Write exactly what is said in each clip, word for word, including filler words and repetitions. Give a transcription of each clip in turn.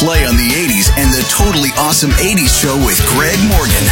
play on the eighties and the totally awesome eighties show with Greg Morgan.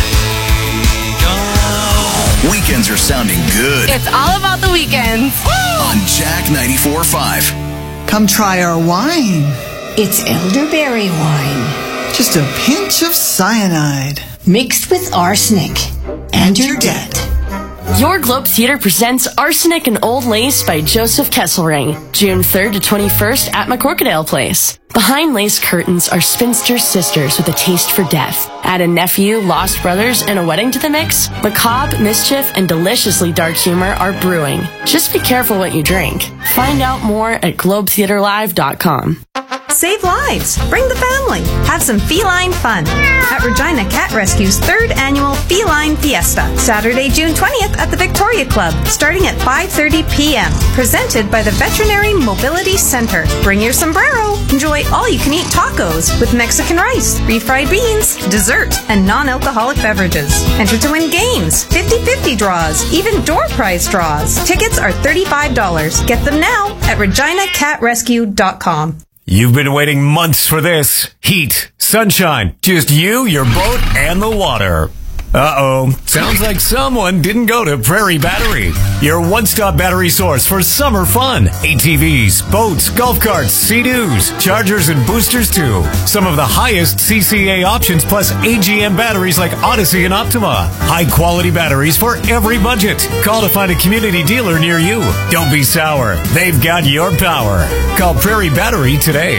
Weekends are sounding good. It's all about the weekends. On Jack ninety-four point five. Come try our wine. It's elderberry wine. Just a pinch of cyanide. Mixed with arsenic. And you're dead. Your Globe Theater presents Arsenic and Old Lace by Joseph Kesselring, June third to twenty-first at McCorkadale Place. Behind lace curtains are spinster sisters with a taste for death. Add a nephew, lost brothers, and a wedding to the mix? Macabre, mischief, and deliciously dark humor are brewing. Just be careful what you drink. Find out more at globe theater live dot com. Save lives. Bring the family. Have some feline fun at Regina Cat Rescue's third annual Feline Fiesta, Saturday, June twentieth at the Victoria Club, starting at five thirty p.m. Presented by the Veterinary Mobility Center. Bring your sombrero. Enjoy all-you-can-eat tacos with Mexican rice, refried beans, dessert, and non-alcoholic beverages. Enter to win games, fifty-fifty draws, even door prize draws. Tickets are thirty-five dollars. Get them now at regina cat rescue dot com. You've been waiting months for this. Heat, sunshine, just you, your boat, and the water. Uh-oh. Sounds like someone didn't go to Prairie Battery, your one-stop battery source for summer fun. A T Vs, boats, golf carts, Sea-Doos, chargers, and boosters too. Some of the highest C C A options plus A G M batteries like Odyssey and Optima. High-quality batteries for every budget. Call to find a community dealer near you. Don't be sour. They've got your power. Call Prairie Battery today.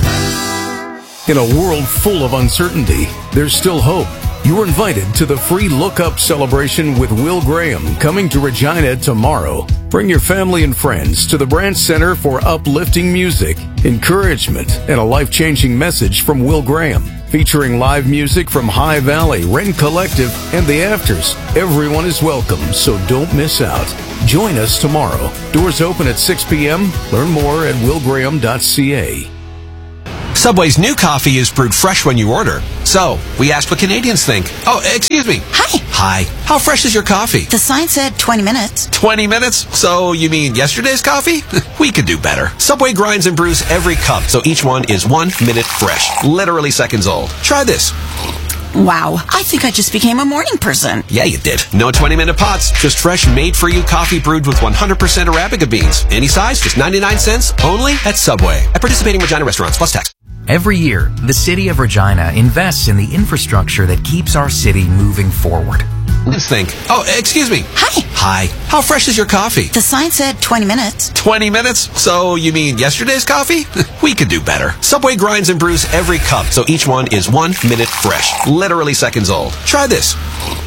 In a world full of uncertainty, there's still hope. You're invited to the free Look Up celebration with Will Graham coming to Regina tomorrow. Bring your family and friends to the Branch Center for uplifting music, encouragement, and a life-changing message from Will Graham. Featuring live music from High Valley, Wren Collective, and The Afters. Everyone is welcome, so don't miss out. Join us tomorrow. Doors open at six p.m. Learn more at will graham dot c a. Subway's new coffee is brewed fresh when you order. So, we asked what Canadians think. Oh, excuse me. Hi. Hi. How fresh is your coffee? The sign said twenty minutes. twenty minutes? So, you mean yesterday's coffee? We could do better. Subway grinds and brews every cup, so each one is one minute fresh. Literally seconds old. Try this. Wow, I think I just became a morning person. Yeah, you did. No twenty-minute pots, just fresh, made-for-you coffee brewed with one hundred percent Arabica beans. Any size, just ninety-nine cents, only at Subway. At participating Regina restaurants, plus tax. Every year, the City of Regina invests in the infrastructure that keeps our city moving forward. Let's think. Oh, excuse me. Hi. Hi. How fresh is your coffee? The sign said twenty minutes. twenty minutes? So, you mean yesterday's coffee? We could do better. Subway grinds and brews every cup, so each one is one minute fresh. Literally seconds old. Try this.